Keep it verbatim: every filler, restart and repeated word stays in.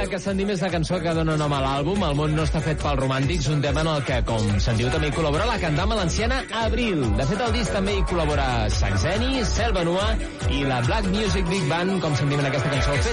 que sentim és la cançó que dona nom a l'àlbum, El món no està fet pels romàntics, un tema en el que, com se'n diu, també hi col·labora la cantant valenciana Abril. De fet, al disc també hi col·labora Saxeni, Selva Nua i la Black Music Big Band, com sentim en aquesta cançó.